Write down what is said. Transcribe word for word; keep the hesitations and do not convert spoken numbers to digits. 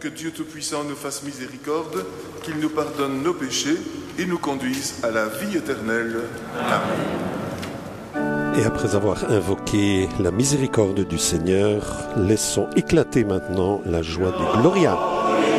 que Dieu Tout-Puissant nous fasse miséricorde, qu'il nous pardonne nos péchés et nous conduise à la vie éternelle. Amen. Et après avoir invoqué la miséricorde du Seigneur, laissons éclater maintenant la joie du Gloria.